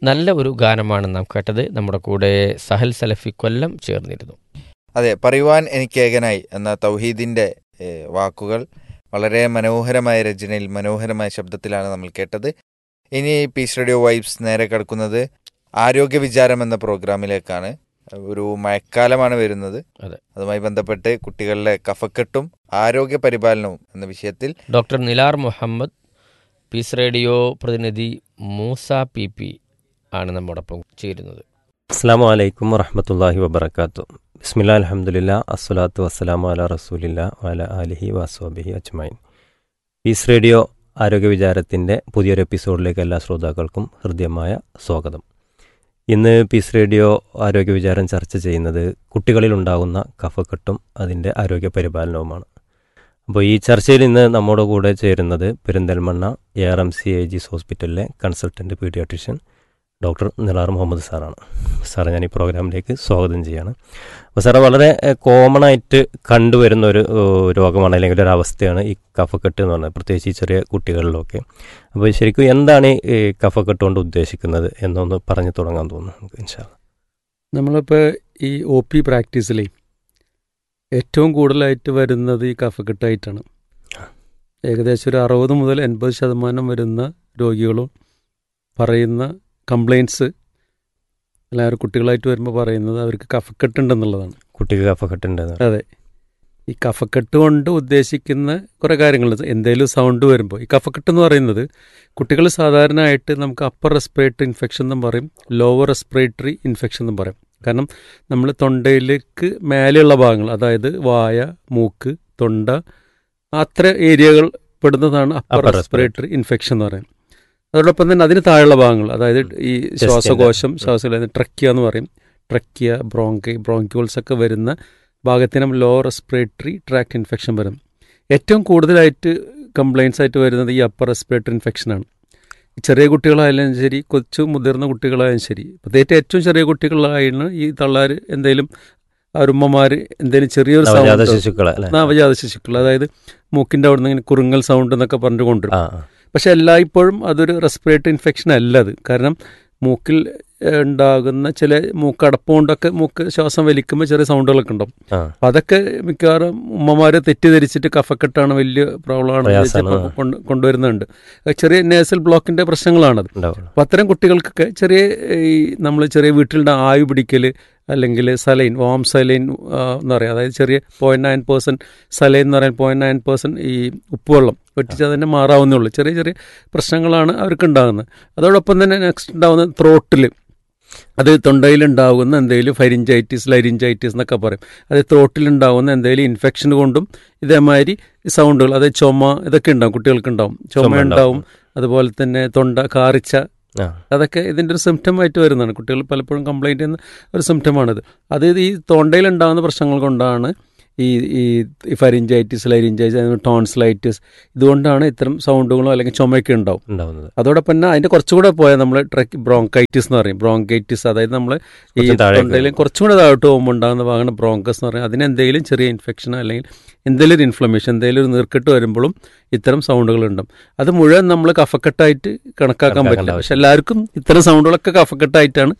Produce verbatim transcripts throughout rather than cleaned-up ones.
നല്ല ഒരു ഗാനമാണ് നാം കേട്ടത്. നമ്മുടെ കൂടെ സഹൽ സലഫി കൊല്ലം ചേർന്നിരുന്നു. അതെ, പറയുവാൻ എനിക്കേകനായി എന്ന തൗഹീദിൻ്റെ വാക്കുകൾ വളരെ മനോഹരമായ രചനയിൽ മനോഹരമായ ശബ്ദത്തിലാണ് നമ്മൾ കേട്ടത്. ഇനി പീസ് റേഡിയോ വൈബ്സ് നേരെ കിടക്കുന്നത് ആരോഗ്യ വിചാരം എന്ന പ്രോഗ്രാമിലേക്കാണ്. ഒരു മഴക്കാലമാണ് വരുന്നത്. അതെ, അതുമായി ബന്ധപ്പെട്ട് കുട്ടികളിലെ കഫക്കെട്ടും ആരോഗ്യ പരിപാലനവും എന്ന വിഷയത്തിൽ doctor Nilar Muhammad, piece radio പ്രതിനിധി മൂസ പി പി ആണ് നമ്മോടൊപ്പം ചേരുന്നത്. അസ്സലാമു അലൈക്കും വറഹ്മത്തുള്ളാഹി വബറകാതുഹു. ബിസ്മില്ലാ അൽഹംദുലില്ലാ അസ്സലാത്തു വസ്സലാമു അലാ റസൂലില്ലാ വഅലാ ആലിഹി വസ്വഹ്ബിഹി അജ്മഈൻ. പീസ് റേഡിയോ ആരോഗ്യ വിചാരത്തിൻ്റെ പുതിയൊരു എപ്പിസോഡിലേക്ക് എല്ലാ ശ്രോതാക്കൾക്കും ഹൃദ്യമായ സ്വാഗതം. ഇന്ന് പീസ് റേഡിയോ ആരോഗ്യ വിചാരം ചർച്ച ചെയ്യുന്നത് കുട്ടികളിലുണ്ടാകുന്ന കഫക്കെട്ടും അതിൻ്റെ ആരോഗ്യ പരിപാലനവുമാണ്. അപ്പോൾ ഈ ചർച്ചയിൽ ഇന്ന് നമ്മുടെ കൂടെ ചേരുന്നത് Perinthalmanna A R M C A ജിസ് ഹോസ്പിറ്റലിലെ consultant paediatrician doctor Nilar Muhammad സാറാണ്. സാറെ ഞാൻ ഈ പ്രോഗ്രാമിലേക്ക് സ്വാഗതം ചെയ്യാണ്. അപ്പോൾ സാറ് വളരെ കോമൺ ആയിട്ട് കണ്ടുവരുന്ന ഒരു രോഗമാണ്, അല്ലെങ്കിൽ ഒരു അവസ്ഥയാണ് ഈ കഫക്കെട്ട് എന്ന് പറയുന്നത്, പ്രത്യേകിച്ച് ഈ ചെറിയ കുട്ടികളിലൊക്കെ. അപ്പോൾ ശരിക്കും എന്താണ് ഈ കഫക്കെട്ട് കൊണ്ട് ഉദ്ദേശിക്കുന്നത് എന്നൊന്ന് പറഞ്ഞു തുടങ്ങാൻ തോന്നുന്നു നമുക്ക് ഇൻഷാ അല്ലാഹ്. നമ്മളിപ്പോൾ ഈ ഒ പി പ്രാക്ടീസിൽ ഏറ്റവും കൂടുതലായിട്ട് വരുന്നത് ഈ കഫക്കെട്ടായിട്ടാണ്. ഏകദേശം ഒരു അറുപത് മുതൽ എൺപത് ശതമാനം വരുന്ന രോഗികളും പറയുന്ന കംപ്ലയിൻറ്റ്സ് എല്ലാവരും കുട്ടികളായിട്ട് വരുമ്പോൾ പറയുന്നത് അവർക്ക് കഫക്കെട്ടുണ്ടെന്നുള്ളതാണ്. കുട്ടിക്ക് കഫക്കെട്ടുണ്ട്. അതെ, ഈ കഫക്കെട്ട് കൊണ്ട് ഉദ്ദേശിക്കുന്ന കുറേ കാര്യങ്ങളുണ്ട്. എന്തെങ്കിലും സൗണ്ട് വരുമ്പോൾ ഈ കഫക്കെട്ട് എന്ന് പറയുന്നത് കുട്ടികൾ സാധാരണയായിട്ട് നമുക്ക് അപ്പർ റെസ്പിറേറ്ററി ഇൻഫെക്ഷൻ എന്നും പറയും, ലോവർ റെസ്പിറേറ്ററി ഇൻഫെക്ഷൻ എന്നും പറയും. കാരണം നമ്മൾ തൊണ്ടയിലേക്ക് മേലെയുള്ള ഭാഗങ്ങൾ, അതായത് വായ, മൂക്ക്, തൊണ്ട, അത്ര ഏരിയകൾ പെടുന്നതാണ് അപ്പർ റെസ്പിറേറ്ററി ഇൻഫെക്ഷൻ എന്ന് പറയുന്നത്. അതോടൊപ്പം തന്നെ അതിന് താഴെയുള്ള ഭാഗങ്ങൾ, അതായത് ഈ ശ്വാസകോശം, ശ്വാസം ട്രക്കിയ എന്ന് പറയും, ട്രക്കിയ, ബ്രോങ്കി, ബ്രോങ്ക്യൂൾസ് ഒക്കെ വരുന്ന ഭാഗത്തിനും ലോ റെസ്പിറേറ്ററി ട്രാക്ട് ഇൻഫെക്ഷൻ വരും. ഏറ്റവും കൂടുതലായിട്ട് കംപ്ലയിൻസ് ആയിട്ട് വരുന്നത് ഈ അപ്പർ റെസ്പിറേറ്ററി ഇൻഫെക്ഷനാണ്. ചെറിയ കുട്ടികളായാലും ശരി, കൊച്ചു മുതിർന്ന കുട്ടികളായാലും ശരി, പ്രത്യേകിച്ച് ഏറ്റവും ചെറിയ കുട്ടികളായാണ് ഈ തള്ളാർ എന്തെങ്കിലും അവരുമ്മമാർ എന്തെങ്കിലും ചെറിയൊരു നവജാത ശിശുക്കൾ നവജാത ശിശുക്കൾ അതായത് മൂക്കിൻ്റെ അവിടെ നിന്ന് ഇങ്ങനെ കുറുങ്ങൽ സൗണ്ട് എന്നൊക്കെ പറഞ്ഞു കൊണ്ടുവരും. പക്ഷെ എല്ലായ്പ്പോഴും അതൊരു റെസ്പിറേറ്ററി ഇൻഫെക്ഷൻ അല്ല അത്. കാരണം മൂക്കിൽ ഉണ്ടാകുന്ന ചില മൂക്കടപ്പ് കൊണ്ടൊക്കെ മൂക്ക് ശ്വാസം വലിക്കുമ്പോൾ ചെറിയ സൗണ്ടുകളൊക്കെ ഉണ്ടാവും. അപ്പം അതൊക്കെ മിക്കവാറും ഉമ്മമാർ തെറ്റിദ്ധരിച്ചിട്ട് കഫക്കെട്ടാണ്, വലിയ പ്രോബ്ലമാണ് കൊണ്ടുവരുന്നുണ്ട്. ചെറിയ നേസൽ ബ്ലോക്കിൻ്റെ പ്രശ്നങ്ങളാണത്. അപ്പം അത്തരം കുട്ടികൾക്കൊക്കെ ചെറിയ ഈ നമ്മൾ ചെറിയ വീട്ടിലുള്ള ആവി പിടിക്കൽ, അല്ലെങ്കിൽ സലൈൻ, വാം സലൈൻ എന്ന് പറയാം, അതായത് ചെറിയ പോയിൻറ്റ് നയൻ പേഴ്സൻറ്റ് സലൈൻ എന്ന് പറയാൻ പോയിൻറ്റ് നയൻ പേഴ്സൻറ്റ് ഈ ഉപ്പുവെള്ളം ഒറ്റിച്ചാൽ തന്നെ മാറാവുന്നേ ഉള്ളൂ. ചെറിയ ചെറിയ പ്രശ്നങ്ങളാണ് അവർക്ക് ഉണ്ടാകുന്നത്. അതോടൊപ്പം തന്നെ നെക്സ്റ്റ് ഉണ്ടാകുന്നത് ത്രോട്ടിൽ, അത് തൊണ്ടയിലുണ്ടാകുന്ന എന്തെങ്കിലും ഫരിഞ്ചൈറ്റിസ്, ലരിഞ്ചൈറ്റിസ് എന്നൊക്കെ പറയും. അത് ത്രോട്ടിലുണ്ടാകുന്ന എന്തെങ്കിലും ഇൻഫെക്ഷൻ കൊണ്ടും ഇതേമാതിരി സൗണ്ടുകൾ, അതായത് ചുമ, ഇതൊക്കെ ഉണ്ടാവും, കുട്ടികൾക്ക് ഉണ്ടാവും, ചുമ ഉണ്ടാവും. അതുപോലെ തന്നെ തൊണ്ട കാറിച്ച, അതൊക്കെ ഇതിൻ്റെ ഒരു സിംറ്റം ആയിട്ട് വരുന്നതാണ്. കുട്ടികൾ പലപ്പോഴും കംപ്ലയിൻറ്റ് ചെയ്യുന്ന ഒരു സിംറ്റമാണിത്. അത് ഈ തൊണ്ടയിലുണ്ടാകുന്ന പ്രശ്നങ്ങൾ കൊണ്ടാണ് ഈ ഈ ഫരിഞ്ചൈറ്റിസ്, ലൈരിഞ്ചൈറ്റിസ്, ടോൺസിലൈറ്റിസ്, ഇതുകൊണ്ടാണ് ഇത്തരം സൗണ്ടുകളോ അല്ലെങ്കിൽ ചുമയൊക്കെ ഉണ്ടാവും ഉണ്ടാവുന്നത്. അതോടൊപ്പം തന്നെ അതിൻ്റെ കുറച്ചുകൂടെ പോയാൽ നമ്മൾ ട്രക്ക് ബ്രോങ്കൈറ്റിസ് എന്ന് പറയും. ബ്രോങ്കൈറ്റിസ് അതായത് നമ്മൾ ഈ തൊണ്ടയിൽ കുറച്ചും കൂടെ താഴോട്ട് പോകുമ്പോൾ ഉണ്ടാകുന്ന ഭാഗമാണ് ബ്രോങ്കസ് എന്ന് പറയും. അതിനെന്തെങ്കിലും ചെറിയ ഇൻഫെക്ഷൻ അല്ലെങ്കിൽ എന്തെങ്കിലും ഒരു ഇൻഫ്ലമേഷൻ, എന്തെങ്കിലും ഒരു നീർക്കെട്ട് വരുമ്പോഴും ഇത്തരം സൗണ്ടുകൾ ഉണ്ടാവും. അത് മുഴുവൻ നമ്മൾ കഫക്കെട്ടായിട്ട് കണക്കാക്കാൻ പറ്റില്ല. പക്ഷെ എല്ലാവർക്കും ഇത്തരം സൗണ്ടുകളൊക്കെ കഫക്കെട്ടായിട്ടാണ്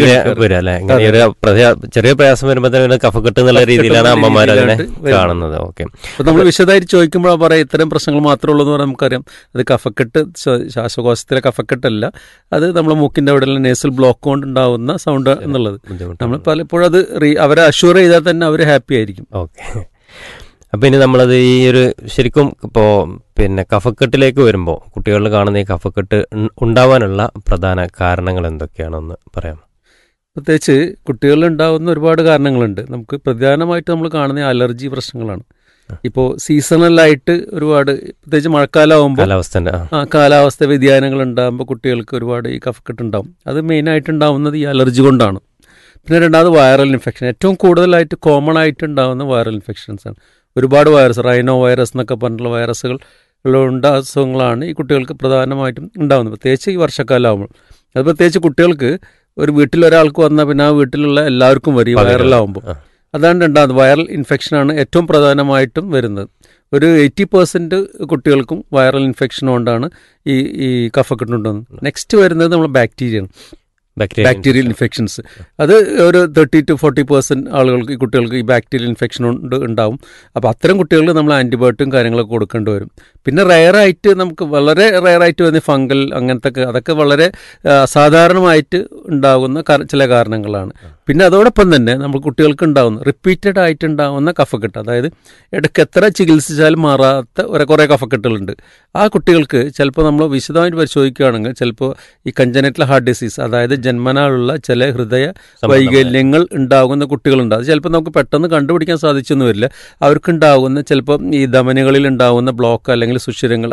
ചെറിയ പ്രയാസം വരുമ്പോൾ കഫക്കെട്ട് എന്നുള്ള രീതിയിലാണ് അമ്മമാർ കാണുന്നത്. ഓക്കെ, അപ്പോൾ നമ്മൾ വിശദമായിട്ട് ചോദിക്കുമ്പോൾ പറയാം ഇത്തരം പ്രശ്നങ്ങൾ മാത്രമേ ഉള്ളൂ എന്ന് പറയാൻ നമുക്കറിയാം. അത് കഫക്കെട്ട്, ശ്വാസകോശത്തിലെ കഫക്കെട്ടല്ല, അത് നമ്മളെ മൂക്കിൻ്റെ അവിടെ നേസൽ ബ്ലോക്ക് കൊണ്ട് ഉണ്ടാവുന്ന സൗണ്ട് എന്നുള്ളത്. നമ്മൾ പലപ്പോഴും അത് അവരെ അഷ്യൂർ ചെയ്താൽ തന്നെ അവർ ഹാപ്പി ആയിരിക്കും. ഓക്കെ, അപ്പോൾ ഇനി നമ്മളത് ഈ ഒരു ശരിക്കും ഇപ്പോൾ പിന്നെ കഫക്കെട്ടിലേക്ക് വരുമ്പോൾ കുട്ടികളിൽ കാണുന്ന ഈ കഫക്കെട്ട് ഉണ്ടാവാനുള്ള പ്രധാന കാരണങ്ങൾ എന്തൊക്കെയാണെന്ന് പറയാം. പ്രത്യേകിച്ച് കുട്ടികളിലുണ്ടാകുന്ന ഒരുപാട് കാരണങ്ങളുണ്ട്. നമുക്ക് പ്രധാനമായിട്ട് നമ്മൾ കാണുന്ന അലർജി പ്രശ്നങ്ങളാണ്. ഇപ്പോൾ സീസണലായിട്ട് ഒരുപാട്, പ്രത്യേകിച്ച് മഴക്കാലമാകുമ്പോൾ കാലാവസ്ഥ ആ കാലാവസ്ഥ വ്യതിയാനങ്ങൾ ഉണ്ടാകുമ്പോൾ കുട്ടികൾക്ക് ഒരുപാട് ഈ കഫക്കെട്ട് ഉണ്ടാവും. അത് മെയിനായിട്ട് ഉണ്ടാകുന്നത് ഈ അലർജി കൊണ്ടാണ്. പിന്നെ രണ്ടാമത് വൈറൽ ഇൻഫെക്ഷൻ, ഏറ്റവും കൂടുതലായിട്ട് കോമൺ ആയിട്ട് ഉണ്ടാകുന്ന വൈറൽ ഇൻഫെക്ഷൻസ് ആണ്. ഒരുപാട് വൈറസ്, റൈനോ വൈറസ് എന്നൊക്കെ പറഞ്ഞിട്ടുള്ള വൈറസുകൾ ഉള്ള അസുഖങ്ങളാണ് ഈ കുട്ടികൾക്ക് പ്രധാനമായിട്ടും ഉണ്ടാകുന്നത്, പ്രത്യേകിച്ച് ഈ വർഷക്കാലമാകുമ്പോൾ. അത് പ്രത്യേകിച്ച് കുട്ടികൾക്ക് ഒരു വീട്ടിലൊരാൾക്ക് വന്നാൽ പിന്നെ ആ വീട്ടിലുള്ള എല്ലാവർക്കും വരും ഈ വൈറലാകുമ്പോൾ. അതാണ് രണ്ടാമത് വൈറൽ ഇൻഫെക്ഷനാണ് ഏറ്റവും പ്രധാനമായിട്ടും വരുന്നത്. ഒരു എയ്റ്റി പെർസെൻറ്റ് കുട്ടികൾക്കും വൈറൽ ഇൻഫെക്ഷൻ കൊണ്ടാണ് ഈ ഈ കഫക്കെട്ട് ഉണ്ടാകുന്നത്. നെക്സ്റ്റ് വരുന്നത് നമ്മൾ ബാക്ടീരിയയാണ്. Bacterial infections. അത് ഒരു തേർട്ടി ടു ഫോർട്ടി പെർസെൻറ്റ് ആളുകൾക്ക് ഈ കുട്ടികൾക്ക് ഈ ബാക്ടീരിയൽ ഇൻഫെക്ഷൻ ഉണ്ട് ഉണ്ടാവും. അപ്പോൾ അത്തരം കുട്ടികൾക്ക് നമ്മൾ ആൻറ്റിബയോട്ടിക്കും കാര്യങ്ങളൊക്കെ കൊടുക്കേണ്ടി വരും. പിന്നെ റയറായിട്ട് നമുക്ക് വളരെ റയറായിട്ട് വരുന്ന ഫംഗൽ അങ്ങനത്തെ അതൊക്കെ വളരെ അസാധാരണമായിട്ട് ഉണ്ടാകുന്ന ചില കാരണങ്ങളാണ്. പിന്നെ അതോടൊപ്പം തന്നെ നമ്മൾ കുട്ടികൾക്ക് ഉണ്ടാകുന്ന റിപ്പീറ്റഡ് ആയിട്ട് ഉണ്ടാകുന്ന കഫക്കെട്ട്, അതായത് ഇടയ്ക്ക് എത്ര ചികിത്സിച്ചാലും മാറാത്ത ഒരു കുറേ കഫക്കെട്ടുകളുണ്ട്. ആ കുട്ടികൾക്ക് ചിലപ്പോൾ നമ്മൾ വിശദമായിട്ട് പരിശോധിക്കുകയാണെങ്കിൽ ചിലപ്പോൾ ഈ കഞ്ചനൈറ്റൽ ഹാർട്ട് ഡിസീസ്, അതായത് ജന്മനാളുള്ള ചില ഹൃദയ വൈകല്യങ്ങൾ ഉണ്ടാകുന്ന കുട്ടികളുണ്ട്. അത് ചിലപ്പോൾ നമുക്ക് പെട്ടെന്ന് കണ്ടുപിടിക്കാൻ സാധിച്ചൊന്നും വരില്ല. അവർക്കുണ്ടാകുന്ന ചിലപ്പോൾ ഈ ധമനികളിൽ ഉണ്ടാകുന്ന ബ്ലോക്ക് അല്ലെങ്കിൽ സുഷിരങ്ങൾ,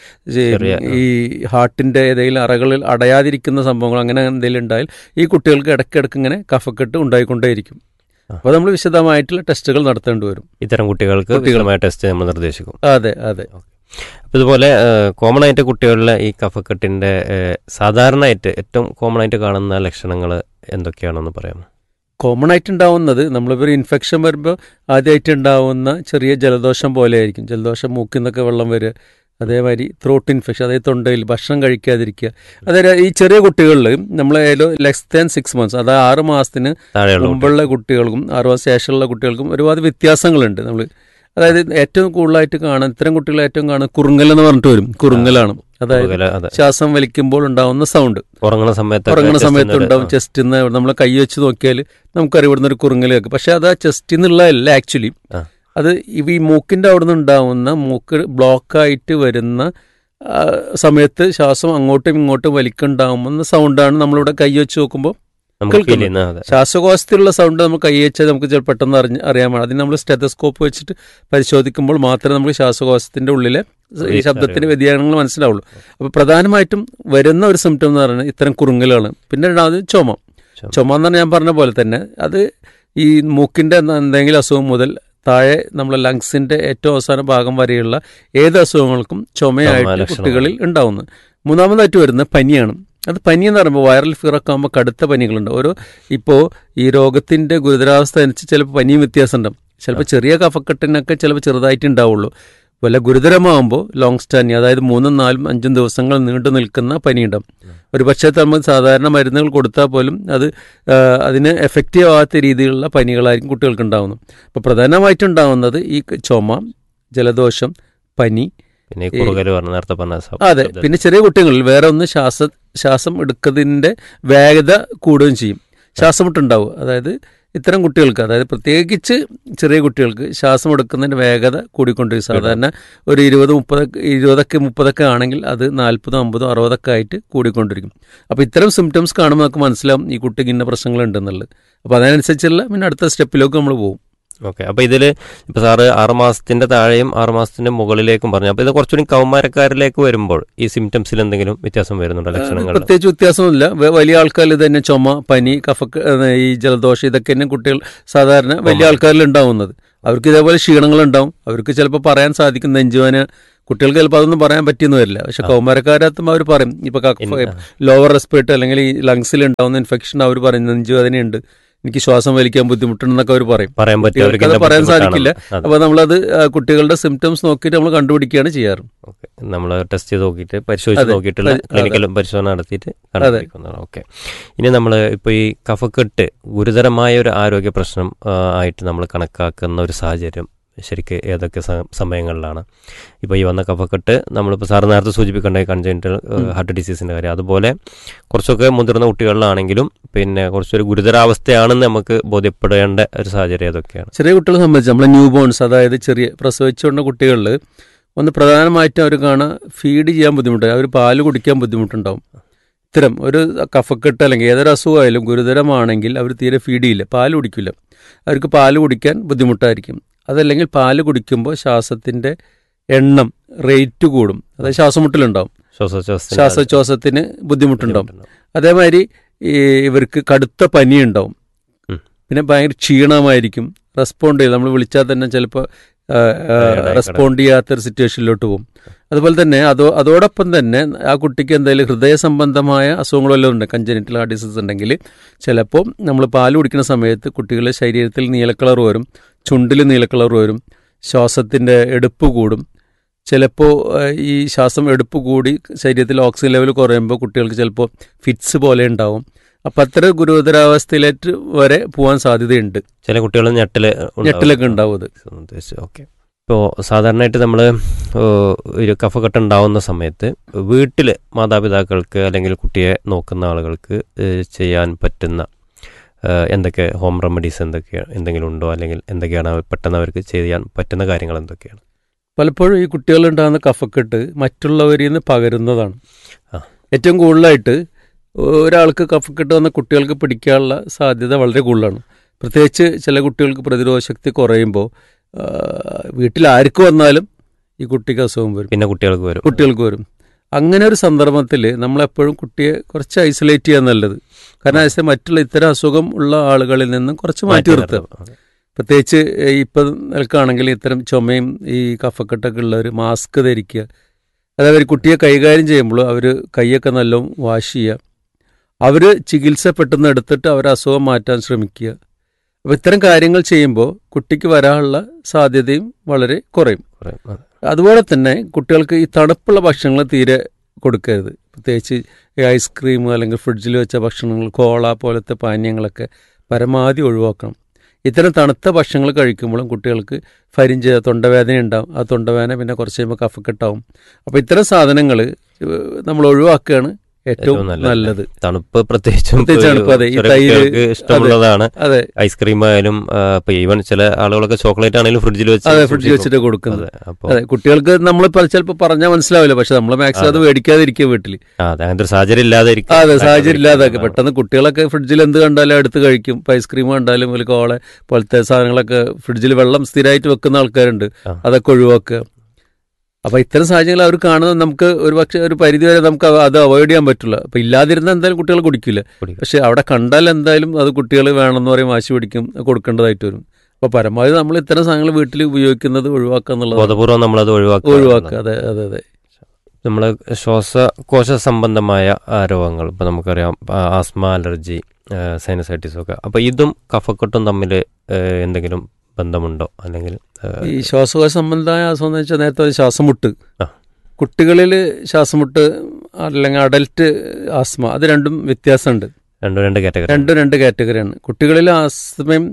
ഈ ഹാർട്ടിൻ്റെ ഏതെങ്കിലും അറകളിൽ അടയാതിരിക്കുന്ന സംഭവങ്ങൾ അങ്ങനെ എന്തെങ്കിലും ഉണ്ടായാൽ ഈ കുട്ടികൾക്ക് ഇടയ്ക്കിടയ്ക്ക് ഇങ്ങനെ കഫക്കെട്ട് ഉണ്ടായിക്കൊണ്ടേയിരിക്കും. അപ്പോൾ നമ്മൾ വിശദമായിട്ടുള്ള ടെസ്റ്റുകൾ നടത്തേണ്ടി വരും. ഇത്തരം കുട്ടികൾക്ക് വിശദമായ ടെസ്റ്റ് നമ്മൾ നിർദ്ദേശിക്കും. അതെ അതെ. അപ്പോൾ ഇതുപോലെ കോമൺ ആയിട്ട് കുട്ടികളിലെ ഈ കഫക്കെട്ടിൻ്റെ സാധാരണയായിട്ട് ഏറ്റവും കോമൺ ആയിട്ട് കാണുന്ന ലക്ഷണങ്ങൾ എന്തൊക്കെയാണെന്ന് പറയാമോ? കോമൺ ആയിട്ട് ഉണ്ടാവുന്നത് നമ്മളിപ്പോൾ ഒരു ഇൻഫെക്ഷൻ വരുമ്പോൾ ആദ്യമായിട്ട് ഉണ്ടാവുന്ന ചെറിയ ജലദോഷം പോലെ ആയിരിക്കും. ജലദോഷം മൂക്കിൽ നിന്നൊക്കെ വെള്ളം വരിക, അതേമാതിരി ത്രോട്ട് ഇൻഫെക്ഷൻ, അതായത് തൊണ്ടയിൽ ഭക്ഷണം കഴിക്കാതിരിക്കുക. അതായത് ഈ ചെറിയ കുട്ടികളിൽ നമ്മൾ ലെസ് ദാൻ സിക്സ് മന്ത്സ് അതായത് ആറ് മാസത്തിന് മുമ്പുള്ള കുട്ടികൾക്കും ആറ് മാസം ശേഷമുള്ള കുട്ടികൾക്കും ഒരുപാട് വ്യത്യാസങ്ങളുണ്ട്. നമ്മൾ അതായത് ഏറ്റവും കൂടുതലായിട്ട് കാണാൻ ഇത്തരം കുട്ടികൾ ഏറ്റവും കാണാൻ കുറുങ്ങൽ എന്ന് പറഞ്ഞിട്ട് വരും. കുറുങ്ങലാണ്, അതായത് ശ്വാസം വലിക്കുമ്പോൾ ഉണ്ടാവുന്ന സൗണ്ട്. ഉറങ്ങുന്ന സമയത്ത് ഉറങ്ങുന്ന സമയത്ത് ഉണ്ടാവും. ചെസ്റ്റിൽ നിന്ന് നമ്മൾ കൈ വെച്ച് നോക്കിയാൽ നമുക്കറിയാം ഇവിടുന്ന് ഒരു കുറുങ്ങൽ കേൾക്കും. പക്ഷെ അത് ആ ചെസ്റ്റിൽ നിന്നുള്ളതല്ല, ആക്ച്വലി അത് ഈ മൂക്കിൻ്റെ അവിടെ നിന്ന് ഉണ്ടാവുന്ന മൂക്ക് ബ്ലോക്കായിട്ട് വരുന്ന സമയത്ത് ശ്വാസം അങ്ങോട്ടും ഇങ്ങോട്ടും വലിക്കുണ്ടാവുന്ന സൗണ്ടാണ് നമ്മളിവിടെ കൈ വെച്ച് നോക്കുമ്പോൾ കേൾക്കുന്നത്. ശ്വാസകോശത്തിലുള്ള സൗണ്ട് നമ്മൾ കൈ വെച്ചാൽ നമുക്ക് ചില പെട്ടെന്ന് അറിഞ്ഞ് അറിയാൻ വേണം. അതിന് നമ്മൾ സ്റ്റെതസ്കോപ്പ് വെച്ചിട്ട് പരിശോധിക്കുമ്പോൾ മാത്രമേ നമുക്ക് ശ്വാസകോശത്തിൻ്റെ ഉള്ളിലെ ഈ ശബ്ദത്തിൻ്റെ വ്യതിയാനങ്ങൾ മനസ്സിലാവുള്ളൂ. അപ്പോൾ പ്രധാനമായിട്ടും വരുന്ന ഒരു സിംറ്റം എന്ന് പറയുന്നത് ഇത്തരം കുറുങ്ങലാണ്. പിന്നെ രണ്ടാമത് ചുമ. ചുമ എന്ന് പറഞ്ഞാൽ ഞാൻ പറഞ്ഞ പോലെ തന്നെ അത് ഈ മൂക്കിൻ്റെ എന്തെങ്കിലും അസുഖം മുതൽ താഴെ നമ്മളെ ലങ്സിൻ്റെ ഏറ്റവും അവസാന ഭാഗം വരെയുള്ള ഏത് അസുഖങ്ങൾക്കും ചുമയായിട്ട് കുട്ടികളിൽ ഉണ്ടാവുന്നത്. മൂന്നാമതായിട്ട് വരുന്നത് പനിയാണ്. അത് പനി എന്ന് പറയുമ്പോൾ വൈറൽ ഫീവറൊക്കെ ആകുമ്പോൾ കടുത്ത പനികളുണ്ട്. ഓരോ ഇപ്പോൾ ഈ രോഗത്തിൻ്റെ ഗുരുതരാവസ്ഥ അനുസരിച്ച് ചിലപ്പോൾ പനിയും വ്യത്യാസം ഉണ്ടാവും. ചിലപ്പോൾ ചെറിയ കഫക്കെട്ടിനൊക്കെ ചിലപ്പോൾ ചെറുതായിട്ട് ഉണ്ടാവുള്ളൂ. വല്ല ഗുരുതരമാകുമ്പോൾ ലോങ് സ്റ്റാൻഡിങ്, അതായത് മൂന്നും നാലും അഞ്ചും ദിവസങ്ങൾ നീണ്ടു നിൽക്കുന്ന പനിയുണ്ടാവും. ഒരു പക്ഷേ നമ്മൾ സാധാരണ മരുന്നുകൾ കൊടുത്താൽ പോലും അത് അതിന് എഫക്റ്റീവ് ആവാത്ത രീതിയിലുള്ള പനികളായിരിക്കും കുട്ടികൾക്ക് ഉണ്ടാകുന്നത്. അപ്പോൾ പ്രധാനമായിട്ടുണ്ടാകുന്നത് ഈ ചുമ, ജലദോഷം, പനി, അതെ. പിന്നെ ചെറിയ കുട്ടികളിൽ വേറെ ഒന്ന് ശ്വാസ ശ്വാസം എടുക്കുന്നതിൻ്റെ വേഗത കൂടുകയും ചെയ്യും. ശ്വാസം മുട്ടുണ്ടാവും. അതായത് ഇത്തരം കുട്ടികൾക്ക്, അതായത് പ്രത്യേകിച്ച് ചെറിയ കുട്ടികൾക്ക് ശ്വാസം എടുക്കുന്നതിൻ്റെ വേഗത കൂടിക്കൊണ്ടിരിക്കും. സാധാരണ ഒരു ഇരുപത് മുപ്പത് ഇരുപതൊക്കെ മുപ്പതൊക്കെ ആണെങ്കിൽ അത് നാൽപ്പതും അമ്പതും അറുപതൊക്കെ ആയിട്ട് കൂടിക്കൊണ്ടിരിക്കും. അപ്പോൾ ഇത്തരം സിംറ്റംസ് കാണുമ്പോൾ നമുക്ക് മനസ്സിലാവും ഈ കുട്ടിക്ക് ഇന്ന പ്രശ്നങ്ങളുണ്ടെന്നുള്ളത്. അപ്പോൾ അതിനനുസരിച്ചുള്ള പിന്നെ അടുത്ത സ്റ്റെപ്പിലേക്ക് നമ്മൾ പോകും. ഓക്കെ. അപ്പോൾ ഇതിൽ ഇപ്പോൾ സാറ് ആറുമാസത്തിൻ്റെ താഴെയും ആറുമാസത്തിൻ്റെ മുകളിലേക്കും പറഞ്ഞു. അപ്പോൾ ഇത് കുറച്ചുകൂടി കൗമാരക്കാരിലേക്ക് വരുമ്പോൾ ഈ സിംറ്റംസിൽ എന്തെങ്കിലും വ്യത്യാസം വരുന്നുണ്ടോ? ലക്ഷണങ്ങൾ പ്രത്യേകിച്ച് വ്യത്യാസമൊന്നുമില്ല. വലിയ ആൾക്കാരിൽ തന്നെ ചുമ, പനി, കഫക്ക്, ഈ ജലദോഷം, ഇതൊക്കെ തന്നെ കുട്ടികൾ സാധാരണ വലിയ ആൾക്കാരിൽ ഉണ്ടാവുന്നത്. അവർക്ക് ഇതേപോലെ ക്ഷീണങ്ങളുണ്ടാവും. അവർക്ക് ചിലപ്പോൾ പറയാൻ സാധിക്കും നെഞ്ചുവേദന. കുട്ടികൾക്ക് ചിലപ്പോൾ അതൊന്നും പറയാൻ പറ്റിയെന്ന് വരില്ല. പക്ഷെ കൗമാരക്കാരത്തും അവർ പറയും. ഇപ്പോൾ ലോവർ റെസ്പിറേറ്ററി അല്ലെങ്കിൽ ഈ ലങ്സിൽ ഉണ്ടാവുന്ന ഇൻഫെക്ഷൻ അവർ പറയും നെഞ്ചുവേദനയുണ്ട്, എനിക്ക് ശ്വാസം വലിക്കാൻ ബുദ്ധിമുട്ടുണ്ടെന്നൊക്കെ അവർ പറയും. പറയാൻ പറയാൻ സാധിക്കില്ല. അപ്പോൾ നമ്മളത് കുട്ടികളുടെ സിംറ്റംസ് നോക്കിയിട്ട് നമ്മൾ കണ്ടുപിടിക്കുകയാണ് ചെയ്യാറ്. ഓക്കെ. നമ്മൾ ടെസ്റ്റ് ചെയ്ത് നോക്കിയിട്ട് പരിശോധിച്ച് നോക്കിയിട്ടുള്ള ക്ലിനിക്കൽ പരിശോധന നടത്തിയിട്ട് കണ്ടുപിടിക്കുന്നതാണ്. ഓക്കെ. ഇനി നമ്മൾ ഇപ്പോൾ ഈ കഫക്കെട്ട് ഗുരുതരമായ ഒരു ആരോഗ്യ പ്രശ്നം ആയിട്ട് നമ്മൾ കണക്കാക്കുന്ന ഒരു സാഹചര്യം ശരിക്കും ഏതൊക്കെ സമയങ്ങളിലാണ്? ഇപ്പോൾ ഈ വന്ന കഫക്കെട്ട് നമ്മളിപ്പോൾ സാറ് നേരത്തെ സൂചിപ്പിക്കേണ്ട കൺജനിറ്റൽ ഹാർട്ട് ഡിസീസിൻ്റെ കാര്യം, അതുപോലെ കുറച്ചൊക്കെ മുതിർന്ന കുട്ടികളിലാണെങ്കിലും പിന്നെ കുറച്ചൊരു ഗുരുതരാവസ്ഥയാണെന്ന് നമുക്ക് ബോധ്യപ്പെടേണ്ട ഒരു സാഹചര്യം ഏതൊക്കെയാണ്? ചെറിയ കുട്ടികളെ സംബന്ധിച്ച് നമ്മളെ ന്യൂ ബോൺസ്, അതായത് ചെറിയ പ്രസവിച്ചുകൊണ്ട കുട്ടികളിൽ ഒന്ന് പ്രധാനമായിട്ടും അവർ കാണാൻ ഫീഡ് ചെയ്യാൻ ബുദ്ധിമുട്ടായി, അവർ പാല് കുടിക്കാൻ ബുദ്ധിമുട്ടുണ്ടാവും. ഇത്തരം ഒരു കഫക്കെട്ട് അല്ലെങ്കിൽ ഏതൊരു അസുഖമായാലും ഗുരുതരമാണെങ്കിൽ അവർ തീരെ ഫീഡ് ചെയ്യില്ല, പാല് കുടിക്കില്ല. അവർക്ക് പാല് കുടിക്കാൻ ബുദ്ധിമുട്ടായിരിക്കും. അതല്ലെങ്കിൽ പാല് കുടിക്കുമ്പോൾ ശ്വാസത്തിൻ്റെ എണ്ണം റേറ്റ് കൂടും, അതായത് ശ്വാസമുട്ടലുണ്ടാവും, ശ്വാസോച്ഛ്വാസത്തിന് ബുദ്ധിമുട്ടുണ്ടാവും. അതേമാതിരി ഈ ഇവർക്ക് കടുത്ത പനിയുണ്ടാവും. പിന്നെ ഭയങ്കര ക്ഷീണമായിരിക്കും. റെസ്പോണ്ട് ചെയ്യും, നമ്മൾ വിളിച്ചാൽ തന്നെ ചിലപ്പോൾ റെസ്പോണ്ട് ചെയ്യാത്തൊരു സിറ്റുവേഷനിലോട്ട് പോകും. അതുപോലെ തന്നെ അതോ അതോടൊപ്പം തന്നെ ആ കുട്ടിക്ക് എന്തെങ്കിലും ഹൃദയ സംബന്ധമായ അസുഖങ്ങളെല്ലാം ഉണ്ട്, കൺജനിറ്റൽ ഹാർട്ട് ഡിസീസ് ഉണ്ടെങ്കിൽ ചിലപ്പോൾ നമ്മൾ പാല് കുടിക്കുന്ന സമയത്ത് കുട്ടികളുടെ ശരീരത്തിൽ നീലക്കളർ വരും, ചുണ്ടിൽ നീലക്കളർ വരും, ശ്വാസത്തിൻ്റെ എടുപ്പ് കൂടും. ചിലപ്പോൾ ഈ ശ്വാസം എടുപ്പ് കൂടി ശരീരത്തിൽ ഓക്സിജൻ ലെവൽ കുറയുമ്പോൾ കുട്ടികൾക്ക് ചിലപ്പോൾ ഫിറ്റ്സ് പോലെ ഉണ്ടാവും. അപ്പം അത്ര ഗുരുതരാവസ്ഥയിലേക്ക് വരെ പോകാൻ സാധ്യതയുണ്ട്. ചില കുട്ടികൾ ഞെട്ടൽ ഞെട്ടലൊക്കെ ഉണ്ടാവും അത്. ഓക്കെ. ഇപ്പോൾ സാധാരണയായിട്ട് നമ്മൾ ഒരു കഫക്കെട്ട് ഉണ്ടാവുന്ന സമയത്ത് വീട്ടിൽ മാതാപിതാക്കൾക്ക് അല്ലെങ്കിൽ കുട്ടിയെ നോക്കുന്ന ആളുകൾക്ക് ചെയ്യാൻ പറ്റുന്ന എന്തൊക്കെ ഹോം റെമഡീസ് എന്തൊക്കെയാണ്, എന്തെങ്കിലും ഉണ്ടോ, അല്ലെങ്കിൽ എന്തൊക്കെയാണ് പെട്ടെന്ന് അവർക്ക് ചെയ്യാൻ പറ്റുന്ന കാര്യങ്ങൾ എന്തൊക്കെയാണ്? പലപ്പോഴും ഈ കുട്ടികളുണ്ടാകുന്ന കഫക്കെട്ട് മറ്റുള്ളവരിൽ നിന്ന് പകരുന്നതാണ്. ഏറ്റവും കൂടുതലായിട്ട് ഒരാൾക്ക് കഫക്കെട്ട് വന്ന കുട്ടികൾക്ക് പിടിക്കാനുള്ള സാധ്യത വളരെ കൂടുതലാണ്. പ്രത്യേകിച്ച് ചില കുട്ടികൾക്ക് പ്രതിരോധ ശക്തി കുറയുമ്പോൾ വീട്ടിൽ ആർക്ക് വന്നാലും ഈ കുട്ടിക്ക് അസുഖം വരും, പിന്നെ കുട്ടികൾക്ക് വരും കുട്ടികൾക്ക് വരും അങ്ങനെ ഒരു സന്ദർഭത്തിൽ നമ്മളെപ്പോഴും കുട്ടിയെ കുറച്ച് ഐസൊലേറ്റ് ചെയ്യാൻ നല്ലത്. കാരണം അതിന് മറ്റുള്ള ഇത്തരം അസുഖം ഉള്ള ആളുകളിൽ നിന്നും കുറച്ച് മാറ്റി നിർത്തുക. പ്രത്യേകിച്ച് ഇപ്പം നിൽക്കുകയാണെങ്കിൽ ഇത്തരം ചുമയും ഈ കഫക്കെട്ടൊക്കെ ഉള്ളവർ മാസ്ക് ധരിക്കുക. അതായത് കുട്ടിയെ കൈകാര്യം ചെയ്യുമ്പോൾ അവർ കൈയൊക്കെ നല്ലോണം വാഷ് ചെയ്യുക. അവർ ചികിത്സ പെട്ടെന്ന് എടുത്തിട്ട് അവർ അസുഖം മാറ്റാൻ ശ്രമിക്കുക. അപ്പോൾ ഇത്തരം കാര്യങ്ങൾ ചെയ്യുമ്പോൾ കുട്ടിക്ക് വരാനുള്ള സാധ്യതയും വളരെ കുറയും. അതുപോലെ തന്നെ കുട്ടികൾക്ക് ഈ തണുപ്പുള്ള ഭക്ഷണങ്ങൾ തീരെ കൊടുക്കരുത്. പ്രത്യേകിച്ച് ഈ ഐസ്ക്രീം അല്ലെങ്കിൽ ഫ്രിഡ്ജിൽ വെച്ച ഭക്ഷണങ്ങൾ, കോള പോലത്തെ പാനീയങ്ങളൊക്കെ പരമാവധി ഒഴിവാക്കണം. ഇത്തരം തണുത്ത ഭക്ഷണങ്ങൾ കഴിക്കുമ്പോഴും കുട്ടികൾക്ക് ഫരിഞ്ച് തൊണ്ടവേദന ഉണ്ടാവും. ആ തൊണ്ടവേദന പിന്നെ കുറച്ച് കഴിയുമ്പോൾ കഫക്കെട്ടാവും. അപ്പോൾ ഇത്തരം സാധനങ്ങൾ നമ്മൾ ഒഴിവാക്കുകയാണ് ഏറ്റവും നല്ലത്. തണുപ്പ് പ്രത്യേകിച്ചും ഇഷ്ടമുള്ളതാണ്. അതെ, ഐസ്ക്രീം ആയാലും ഈവൻ ചില ആളുകളൊക്കെ ചോക്ലേറ്റ് ആണെങ്കിലും ഫ്രിഡ്ജിൽ വെച്ച് അതെ ഫ്രിഡ്ജിൽ വെച്ചിട്ട് കൊടുക്കുന്നത്. അതെ, കുട്ടികൾക്ക് നമ്മൾ ചിലപ്പോൾ പറഞ്ഞാൽ മനസ്സിലാവില്ല, പക്ഷെ നമ്മൾ മാക്സിമം അത് മേടിക്കാതിരിക്കുക വീട്ടിൽ. അങ്ങനത്തെ ഒരു സാഹചര്യം ഇല്ലാതെ അതെ സാഹചര്യം ഇല്ലാതാക്കി പെട്ടെന്ന് കുട്ടികളൊക്കെ ഫ്രിഡ്ജിൽ എന്ത് കണ്ടാലും എടുത്ത് കഴിക്കും. ഇപ്പം ഐസ്ക്രീം കണ്ടാലും ഒരു കോള പോലത്തെ സാധനങ്ങളൊക്കെ ഫ്രിഡ്ജിൽ വെള്ളം സ്ഥിരമായിട്ട് വെക്കുന്ന ആൾക്കാരുണ്ട്, അതൊക്കെ ഒഴിവാക്കുക. അപ്പോൾ ഇത്തരം സാഹചര്യങ്ങൾ അവർ കാണുന്നത് നമുക്ക് ഒരു പക്ഷേ ഒരു പരിധി വരെ നമുക്ക് അത് അവോയ്ഡ് ചെയ്യാൻ പറ്റില്ല. അപ്പോൾ ഇല്ലാതിരുന്നാൽ എന്തായാലും കുട്ടികൾ കുടിക്കില്ല. പക്ഷെ അവിടെ കണ്ടാൽ എന്തായാലും അത് കുട്ടികൾ വേണമെന്ന് പറയും, വാശി പിടിക്കും, കൊടുക്കേണ്ടതായിട്ട് വരും. അപ്പോൾ പരമാവധി നമ്മൾ ഇത്തരം സാധനങ്ങൾ വീട്ടിൽ ഉപയോഗിക്കുന്നത് ഒഴിവാക്കുക എന്നുള്ളത്, ബോധപൂർവ്വം നമ്മളത് ഒഴിവാക്കുക ഒഴിവാക്കുക അതെ അതെ അതെ നമ്മൾ ശ്വാസകോശ സംബന്ധമായ രോഗങ്ങൾ, ഇപ്പോൾ നമുക്കറിയാം ആസ്മ, അലർജി, സൈനസൈറ്റിസ് ഒക്കെ. അപ്പോൾ ഇതും കഫക്കെട്ടും തമ്മിൽ എന്തെങ്കിലും ബന്ധമുണ്ടോ? അല്ലെങ്കിൽ ഈ ശ്വാസകോശ സംബന്ധമായ അസുഖം എന്ന് വെച്ചാൽ നേരത്തെ ഒരു ശ്വാസമുട്ട്, കുട്ടികളിൽ ശ്വാസമുട്ട് അല്ലെങ്കിൽ അഡൽട്ട് ആസ്മ, അത് രണ്ടും വ്യത്യാസമുണ്ട്. രണ്ടും രണ്ട് കാറ്റഗറി രണ്ടും രണ്ട് കാറ്റഗറിയാണ്. കുട്ടികളിൽ ആസ്മയും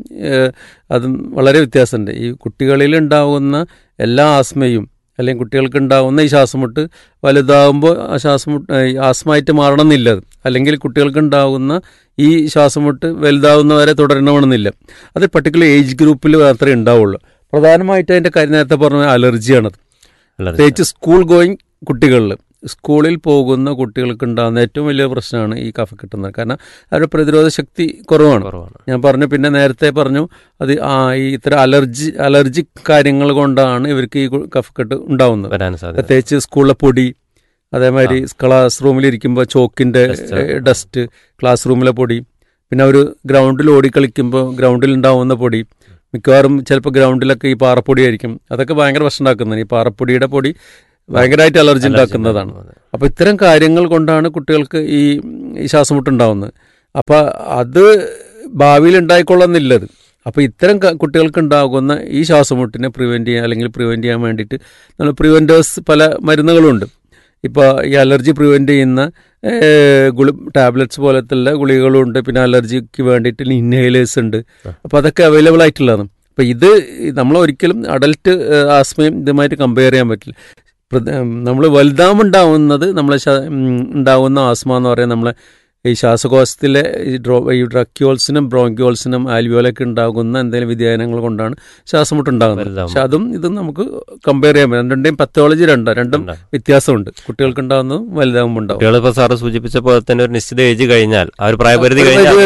അതും വളരെ വ്യത്യാസമുണ്ട്. ഈ കുട്ടികളിൽ ഉണ്ടാകുന്ന എല്ലാ ആസ്മയും അല്ലെങ്കിൽ കുട്ടികൾക്ക് ഉണ്ടാകുന്ന ഈ ശ്വാസമുട്ട് വലുതാകുമ്പോൾ ആ ശ്വാസമുട്ട് ആസ്മയായിട്ട് മാറണമെന്നില്ല. അത് അല്ലെങ്കിൽ കുട്ടികൾക്ക് ഉണ്ടാകുന്ന ഈ ശ്വാസമുട്ട് വലുതാവുന്നവരെ തുടരണമെന്നില്ല. അത് പർട്ടിക്കുലർ ഏജ് ഗ്രൂപ്പിൽ മാത്രമേ ഉണ്ടാവുള്ളൂ. പ്രധാനമായിട്ട് അതിൻ്റെ കാര്യം നേരത്തെ പറഞ്ഞ അലർജിയാണത്. പ്രത്യേകിച്ച് സ്കൂൾ ഗോയിങ് കുട്ടികളിൽ, സ്കൂളിൽ പോകുന്ന കുട്ടികൾക്ക് ഉണ്ടാകുന്ന ഏറ്റവും വലിയ പ്രശ്നമാണ് ഈ കഫക്കെട്ടുന്നത്. കാരണം അവരുടെ പ്രതിരോധ ശക്തി കുറവാണ്. ഞാൻ പറഞ്ഞു, പിന്നെ നേരത്തെ പറഞ്ഞു അത് ആ ഈ ഇത്തരം അലർജി അലർജിക് കാര്യങ്ങൾ കൊണ്ടാണ് ഇവർക്ക് ഈ കഫക്കെട്ട് ഉണ്ടാവുന്നത്. പ്രത്യേകിച്ച് സ്കൂളിലെ പൊടി, അതേമാതിരി ക്ലാസ് റൂമിലിരിക്കുമ്പോൾ ചോക്കിൻ്റെ ഡസ്റ്റ്, ക്ലാസ് റൂമിലെ പൊടി, പിന്നെ അവർ ഗ്രൗണ്ടിൽ ഓടിക്കളിക്കുമ്പോൾ ഗ്രൗണ്ടിൽ ഉണ്ടാവുന്ന പൊടി, മിക്കവാറും ചിലപ്പോൾ ഗ്രൗണ്ടിലൊക്കെ ഈ പാറപ്പൊടി ആയിരിക്കും. അതൊക്കെ ഭയങ്കര പ്രശ്നം ഉണ്ടാക്കുന്നതാണ്. ഈ പാറപ്പൊടിയുടെ പൊടി ഭയങ്കരമായിട്ട് അലർജി ഉണ്ടാക്കുന്നതാണ്. അപ്പോൾ ഇത്തരം കാര്യങ്ങൾ കൊണ്ടാണ് കുട്ടികൾക്ക് ഈ ഈ ശ്വാസമുട്ടുണ്ടാവുന്നത്. അപ്പോൾ അത് ഭാവിയിൽ ഉണ്ടായിക്കൊള്ളുന്നില്ലത്. അപ്പോൾ ഇത്തരം കുട്ടികൾക്ക് ഉണ്ടാകുന്ന ഈ ശ്വാസമുട്ടിനെ പ്രിവെൻറ്റ് ചെയ്യാൻ അല്ലെങ്കിൽ പ്രിവെൻറ്റ് ചെയ്യാൻ വേണ്ടിയിട്ട് നമ്മൾ പ്രിവെൻറ്റേഴ്സ് പല മരുന്നുകളുണ്ട്. ഇപ്പോൾ ഈ അലർജി പ്രിവെൻറ്റ് ചെയ്യുന്ന ഗുളി ടാബ്ലറ്റ്സ് പോലത്തുള്ള ഗുളികകളുണ്ട്. പിന്നെ അലർജിക്ക് വേണ്ടിയിട്ട് ഇൻഹേലേഴ്സ് ഉണ്ട്. അപ്പോൾ അതൊക്കെ അവൈലബിൾ ആയിട്ടുള്ളതാണ്. അപ്പോൾ ഇത് നമ്മൾ ഒരിക്കലും അഡൽട്ട് ആസ്മയും ഇതുമായിട്ട് കമ്പയർ ചെയ്യാൻ പറ്റില്ല. നമ്മൾ വലുതാമുണ്ടാവുന്നത് നമ്മളെ ഉണ്ടാവുന്ന ആസ്മ എന്ന് പറയുന്നത് നമ്മളെ ഈ ശ്വാസകോശത്തിലെ ഈ ഡ്രോ ഈ ട്രക്യോൾസിനും ബ്രോങ്ക്യോൾസിനും ആൽവിയോലൊക്കെ ഉണ്ടാകുന്ന എന്തെങ്കിലും വ്യതിയാനങ്ങൾ കൊണ്ടാണ് ശ്വാസമുട്ട് ഉണ്ടാകുന്നത്. പക്ഷെ അതും ഇതും നമുക്ക് കമ്പയർ ചെയ്യാൻ പറ്റും. രണ്ടിൻ്റെയും പത്തോളജി രണ്ടോ രണ്ടും വ്യത്യാസമുണ്ട്. കുട്ടികൾക്ക് ഉണ്ടാകുന്നതും വലുതാകുമ്പോൾ ഉണ്ടാവും. കുട്ടികളിപ്പോൾ സാറ് സൂചിപ്പിച്ച പോലെ തന്നെ ഒരു നിശ്ചിത ഏജ് കഴിഞ്ഞാൽ ആ ഒരു പ്രായപരിധി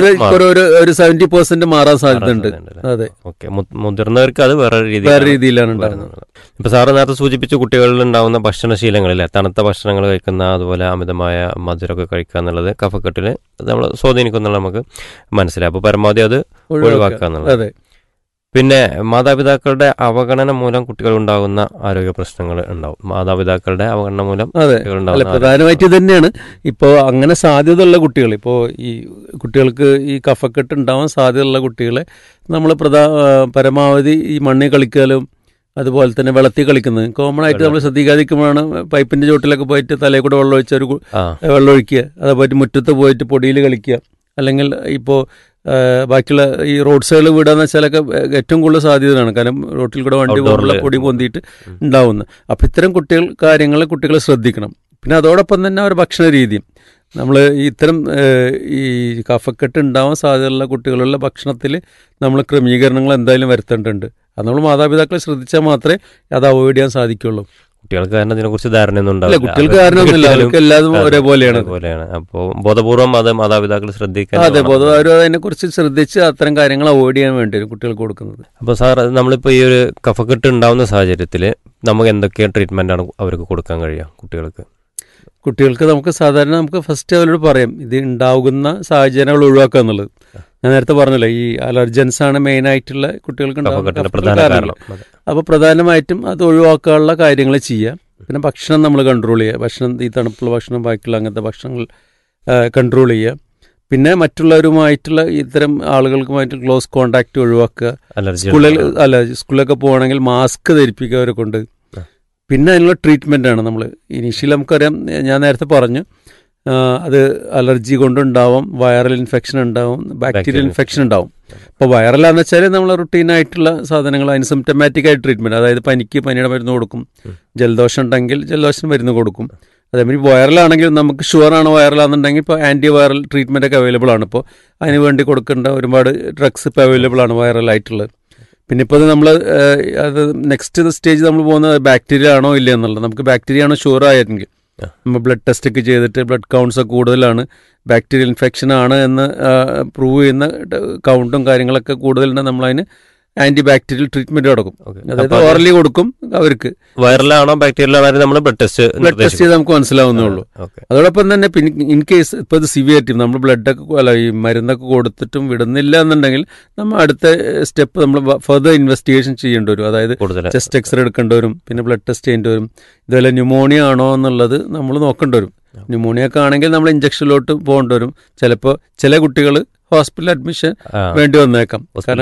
ഒരു സെവന്റി പെർസെന്റ് മാറാൻ സാധ്യതയുണ്ട്. അതെ, ഓക്കെ. മുതിർന്നവർക്ക് അത് വേറെ രീതി വേറെ രീതിയിലാണ് ഉണ്ടാകുന്നത്. ഇപ്പൊ സാറ് നേരത്തെ സൂചിപ്പിച്ച കുട്ടികളിൽ ഉണ്ടാകുന്ന ഭക്ഷണശീലങ്ങളിലെ തണുത്ത ഭക്ഷണങ്ങൾ കഴിക്കുന്ന, അതുപോലെ അമിതമായ മധുരമൊക്കെ കഴിക്കുക എന്നുള്ളത് കഫക്കെട്ടിൽ നമ്മൾ സ്വാധീനിക്കുന്നുള്ള നമുക്ക് മനസ്സിലായി. അപ്പോൾ പരമാവധി അത് ഒഴിവാക്കുക എന്നുള്ളത്. പിന്നെ മാതാപിതാക്കളുടെ അവഗണന മൂലം കുട്ടികൾ ഉണ്ടാകുന്ന ആരോഗ്യ പ്രശ്നങ്ങൾ ഉണ്ടാവും. മാതാപിതാക്കളുടെ അവഗണന മൂലം പ്രധാനമായിട്ട് തന്നെയാണ്. ഇപ്പോൾ അങ്ങനെ സാധ്യതയുള്ള കുട്ടികൾ, ഇപ്പോൾ ഈ കുട്ടികൾക്ക് ഈ കഫക്കെട്ട് ഉണ്ടാവാൻ സാധ്യതയുള്ള കുട്ടികളെ നമ്മൾ പ്രധാ പരമാവധി ഈ മണ്ണിൽ കളിക്കാലും അതുപോലെ തന്നെ വെള്ളത്തിൽ കളിക്കുന്നത് കോമൺ ആയിട്ട് നമ്മൾ ശ്രദ്ധിക്കാതിരിക്കുമ്പോഴാണ് പൈപ്പിന്റെ ചോട്ടിലൊക്കെ പോയിട്ട് തലയിൽ കൂടെ വെള്ളം ഒഴിച്ച ഒരു വെള്ളം ഒഴിക്കുക, അതേപോലെ മുറ്റത്ത് പോയിട്ട് പൊടിയിൽ കളിക്കുക, അല്ലെങ്കിൽ ഇപ്പോൾ ബാക്കിയുള്ള ഈ റോഡ് സൈഡിൽ വിടാന്ന് വെച്ചാലൊക്കെ ഏറ്റവും കൂടുതൽ സാധ്യതയാണ്. കാരണം റോട്ടിൽ കൂടെ വണ്ടി പോകുമ്പോൾ പൊടി പൊന്തിയിട്ട് ഉണ്ടാവുന്നത്. അപ്പം ഇത്തരം കുട്ടികൾ കാര്യങ്ങൾ കുട്ടികൾ ശ്രദ്ധിക്കണം. പിന്നെ അതോടൊപ്പം തന്നെ അവരുടെ ഭക്ഷണ രീതിയും നമ്മൾ ഇത്തരം ഈ കഫക്കെട്ട് ഉണ്ടാവാൻ സാധ്യതയുള്ള കുട്ടികളുള്ള ഭക്ഷണത്തിൽ നമ്മൾ ക്രമീകരണങ്ങൾ എന്തായാലും വരുത്തേണ്ടതുണ്ട്. അത് നമ്മൾ മാതാപിതാക്കളെ ശ്രദ്ധിച്ചാൽ മാത്രമേ അത് അവോയ്ഡ് ചെയ്യാൻ സാധിക്കുള്ളൂ. കുട്ടികൾക്ക് കാരണം ഇതിനെക്കുറിച്ച് ധാരണയൊന്നും ഉണ്ടാവില്ല. കുട്ടികൾക്ക് കാരണമൊന്നുമില്ല, അവർക്ക് എല്ലാതും ഒരേപോലെയാണ്. അപ്പോൾ ബോധപൂർവം അത് മാതാപിതാക്കൾ ശ്രദ്ധിക്കാൻ. അതെ, ബോധപൂർവ്വം അതിനെക്കുറിച്ച് ശ്രദ്ധിച്ച് അത്തരം കാര്യങ്ങൾ അവോയ്ഡ് ചെയ്യാൻ വേണ്ടി വരും കുട്ടികൾക്ക് കൊടുക്കുന്നത്. അപ്പോൾ സാർ, നമ്മളിപ്പോൾ ഈ ഒരു കഫക്കെട്ട് ഉണ്ടാവുന്ന സാഹചര്യത്തിൽ നമുക്ക് എന്തൊക്കെ ട്രീറ്റ്മെൻറ്റാണ് അവർക്ക് കൊടുക്കാൻ കഴിയുക കുട്ടികൾക്ക്? കുട്ടികൾക്ക് നമുക്ക് സാധാരണ നമുക്ക് ഫസ്റ്റ് അവരോട് പറയാം ഇത് ഉണ്ടാകുന്ന സാഹചര്യങ്ങൾ ഒഴിവാക്കുക എന്നുള്ളത്. ഞാൻ നേരത്തെ പറഞ്ഞല്ലോ, ഈ അലർജൻസ് ആണ് മെയിൻ ആയിട്ടുള്ള കുട്ടികൾക്ക് കാരണം. അപ്പോൾ പ്രധാനമായിട്ടും അത് ഒഴിവാക്കാനുള്ള കാര്യങ്ങൾ ചെയ്യുക. പിന്നെ ഭക്ഷണം നമ്മൾ കൺട്രോൾ ചെയ്യുക. ഭക്ഷണം ഈ തണുപ്പുള്ള ഭക്ഷണം, ബാക്കിയുള്ള അങ്ങനത്തെ ഭക്ഷണങ്ങൾ കൺട്രോൾ ചെയ്യുക. പിന്നെ മറ്റുള്ളവരുമായിട്ടുള്ള ഇത്തരം ആളുകൾക്കുമായിട്ട് ക്ലോസ് കോണ്ടാക്ട് ഒഴിവാക്കുക. സ്കൂളിൽ അല്ല സ്കൂളിലൊക്കെ പോകണമെങ്കിൽ മാസ്ക് ധരിപ്പിക്കുക അവരെ കൊണ്ട്. പിന്നെ അതിനുള്ള ട്രീറ്റ്മെൻ്റ് ആണ് നമ്മൾ ഇനീഷ്യലി നമുക്കറിയാം, ഞാൻ നേരത്തെ പറഞ്ഞു അത് അലർജി കൊണ്ടുണ്ടാവും, വൈറൽ ഇൻഫെക്ഷൻ ഉണ്ടാവും, ബാക്ടീരിയൽ ഇൻഫെക്ഷൻ ഉണ്ടാവും. അപ്പോൾ വൈറലാന്ന് വെച്ചാൽ നമ്മൾ റുട്ടീനായിട്ടുള്ള സാധനങ്ങൾ, അതിന് സിംറ്റമാറ്റിക് ആയിട്ട് ട്രീറ്റ്മെൻറ്റ്, അതായത് പനിക്ക് പനിയുടെ മരുന്ന് കൊടുക്കും, ജലദോഷം ഉണ്ടെങ്കിൽ ജലദോഷം മരുന്ന് കൊടുക്കും. അതേമാതിരി വൈറലാണെങ്കിൽ നമുക്ക് ഷുവറാണ് വൈറലാണെന്നുണ്ടെങ്കിൽ ഇപ്പോൾ ആൻറ്റി വൈറൽ ട്രീറ്റ്മെൻ്റ് ഒക്കെ അവൈലബിൾ ആണ്. ഇപ്പോൾ അതിന് വേണ്ടി കൊടുക്കേണ്ട ഒരുപാട് ഡ്രഗ്സ് ഇപ്പോൾ അവൈലബിൾ ആണ് വൈറലായിട്ടുള്ളത്. പിന്നെ ഇപ്പോൾ അത് നമ്മൾ അത് നെക്സ്റ്റ് സ്റ്റേജ് നമ്മൾ പോകുന്നത് ബാക്ടീരിയ ആണോ ഇല്ല എന്നുള്ളത്. നമുക്ക് ബാക്ടീരിയ ആണോ ഷുവർ ആയിരുന്നെങ്കിൽ നമ്മൾ ബ്ലഡ് ടെസ്റ്റ് ഒക്കെ ചെയ്തിട്ട് ബ്ലഡ് കൗണ്ട്സ് ഒക്കെ കൂടുതലാണ്, ബാക്ടീരിയൽ ഇൻഫെക്ഷൻ ആണ് എന്ന് പ്രൂവ് ചെയ്യുന്ന കൗണ്ടും കാര്യങ്ങളൊക്കെ കൂടുതലുണ്ടെങ്കിൽ നമ്മളതിന് ആന്റി ബാക്ടീരിയൽ ട്രീറ്റ്മെന്റ് കൊടുക്കും. അതായത് ഓറലി കൊടുക്കും. അവർക്ക് വൈറലാണോ ബാക്ടീരിയലാണോ നമ്മൾ ബ്ലഡ് ടെസ്റ്റ് ബ്ലഡ് ടെസ്റ്റ് ചെയ്ത് നമുക്ക് മനസ്സിലാവുന്നേ ഉള്ളൂ. അതോടൊപ്പം തന്നെ ഇൻ കേസ് ഇപ്പോൾ ഇത് സിവിയറിറ്റി നമ്മൾ ബ്ലഡൊക്കെ അല്ല ഈ മരുന്നൊക്കെ കൊടുത്തിട്ടും വിടുന്നില്ല എന്നുണ്ടെങ്കിൽ നമ്മൾ അടുത്ത സ്റ്റെപ്പ് നമ്മൾ ഫർദർ ഇൻവെസ്റ്റിഗേഷൻ ചെയ്യേണ്ടി വരും. അതായത് ചെസ്റ്റ് എക്സ്റേ എടുക്കേണ്ടി വരും, പിന്നെ ബ്ലഡ് ടെസ്റ്റ് ചെയ്യേണ്ടി വരും. ഇതുപോലെ ന്യൂമോണിയ ആണോ എന്നുള്ളത് നമ്മൾ നോക്കേണ്ടി വരും. ന്യൂമോണിയ ഒക്കെ ആണെങ്കിൽ നമ്മൾ ഇഞ്ചക്ഷനിലോട്ട് പോകേണ്ടി വരും. ചിലപ്പോൾ ചില കുട്ടികൾ ഹോസ്പിറ്റൽ അഡ്മിഷൻ വേണ്ടി വന്നേക്കാം.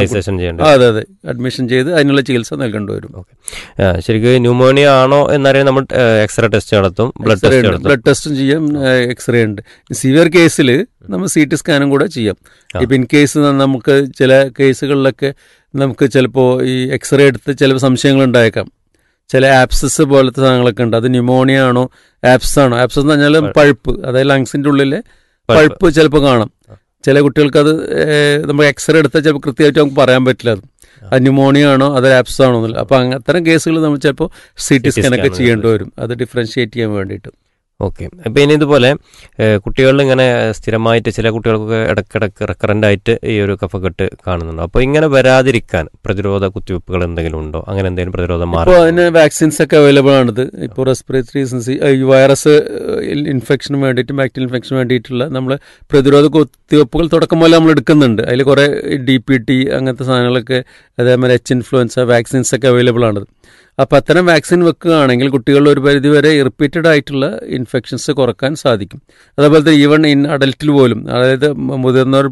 അതെ അതെ അഡ്മിഷൻ ചെയ്ത് അതിനുള്ള ചികിത്സ നൽകേണ്ടി വരും. ശരിക്കും ന്യൂമോണിയ ആണോ എന്നറിയാൻ നമ്മൾ എക്സ്റേ ടെസ്റ്റ് നടത്തും, ബ്ലഡ് ടെസ്റ്റ് ബ്ലഡ് ടെസ്റ്റും ചെയ്യാം, എക്സ്റേ ഉണ്ട്. സിവിയർ കേസിൽ നമ്മൾ സി ടി സ്കാനും കൂടെ ചെയ്യാം. ഇപ്പം ഇൻ കേസ് നമുക്ക് ചില കേസുകളിലൊക്കെ നമുക്ക് ചിലപ്പോൾ ഈ എക്സ്റേ എടുത്ത് ചില സംശയങ്ങൾ ഉണ്ടായേക്കാം. ചില ആപ്സസ് പോലത്തെ സാധനങ്ങളൊക്കെ ഉണ്ട്. അത് ന്യൂമോണിയ ആണോ ആപ്സ് ആണോ? ആപ്സസ് എന്ന് പറഞ്ഞാൽ പഴുപ്പ്, അതായത് ലങ്സിൻ്റെ ഉള്ളിലെ പഴുപ്പ് ചിലപ്പോൾ കാണാം. ചില കുട്ടികൾക്ക് അത് നമ്മൾ എക്സ്റേ എടുത്താൽ ചിലപ്പോൾ കൃത്യമായിട്ട് നമുക്ക് പറയാൻ പറ്റില്ല അത് അത് ന്യൂമോണിയ ആണോ അത് ആപ്സ് ആണോ എന്നില്ല. അപ്പോൾ അത്തരം കേസുകൾ നമ്മൾ ചിലപ്പോൾ സി ടി സ്കാനൊക്കെ ചെയ്യേണ്ടി വരും, അത് ഡിഫറൻഷിയേറ്റ് ചെയ്യാൻ വേണ്ടിയിട്ട്. ഓക്കെ. അപ്പോൾ ഇനി ഇതുപോലെ കുട്ടികളിൽ ഇങ്ങനെ സ്ഥിരമായിട്ട് ചില കുട്ടികൾക്കൊക്കെ ഇടയ്ക്കിടയ്ക്ക് റെക്കറൻ്റ് ആയിട്ട് ഈ ഒരു കഫക്കെട്ട് കാണുന്നുണ്ടോ? അപ്പോൾ ഇങ്ങനെ വരാതിരിക്കാൻ പ്രതിരോധ കുത്തിവയ്പ്പുകൾ എന്തെങ്കിലും ഉണ്ടോ? അങ്ങനെ എന്തെങ്കിലും പ്രതിരോധ മാർഗ്ഗം? ഇപ്പോൾ അതിന് വാക്സിൻസ് ഒക്കെ അവൈലബിൾ ആണിത്. ഇപ്പോൾ റെസ്പിറേറ്ററി ഈ വൈറസ് ഇൻഫെക്ഷന് വേണ്ടിയിട്ട് ബാക്ടീരിയൽ ഇൻഫെക്ഷന് വേണ്ടിയിട്ടുള്ള നമ്മൾ പ്രതിരോധ കുത്തിവയ്പ്പുകൾ തുടക്കം പോലെ നമ്മൾ എടുക്കുന്നുണ്ട്. അതിൽ കുറേ ഡി പി ടി അങ്ങനത്തെ സാധനങ്ങളൊക്കെ, അതേപോലെ എച്ച് ഇൻഫ്ലുവൻസ വാക്സിൻസ് ഒക്കെ അവൈലബിൾ ആണിത്. അപ്പോൾ അത്തരം വാക്സിൻ വെക്കുകയാണെങ്കിൽ കുട്ടികളിൽ ഒരു പരിധിവരെ റിപ്പീറ്റഡ് ആയിട്ടുള്ള ഇൻഫെക്ഷൻസ് കുറക്കാൻ സാധിക്കും. അതേപോലെ ഈവൺ ഇൻ അഡൽറ്റിൽ പോലും, അതായത് മുതിർന്നവർ